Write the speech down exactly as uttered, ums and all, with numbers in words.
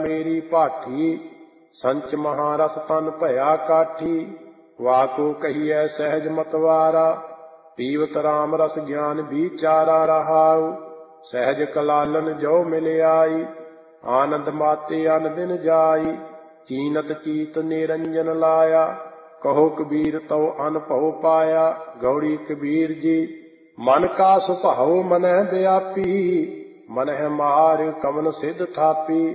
ਮੇਰੀ ਭਾਠੀ। ਸੰਚ ਮਹਾਰਸ ਤਨ ਭਇਆ ਕਾਠੀ। ਵਾਕੋ ਕਹੀਐ ਸਹਿਜ ਮਤਵਾਰਾ। ਪੀਵਤ ਰਾਮ ਰਸ ਗਿਆਨ ਵਿਚਾਰਾ ਰਹਾਉ। ਸਹਿਜ ਕਲਾਲਨ ਜੋ ਮਿਲ ਆਈ। ਆਨੰਦ ਮਾਤੇ ਅਨ ਦਿਨ ਜਾਈ। ਚੀਨਤ ਚੀਤ ਨਿਰੰਜਨ ਲਾਇਆ। ਕਹੋ ਕਬੀਰ ਤਉ ਅਨਭਉ ਪਾਇਆ। ਗੌੜੀ ਕਬੀਰ ਜੀ ਮਨ ਕਾ ਸੁਭਾਉ ਮਨਹਿ ਵਿਆਪੀ। ਮਨਹਿ ਮਾਰ ਕਵਨ ਸਿਧ ਥਾਪੀ।